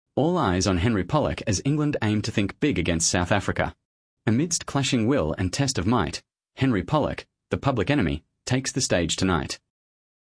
All eyes on Henry Pollock as England aimed to think big against South Africa. Amidst clashing will and test of might, Henry Pollock, the public enemy, takes the stage tonight.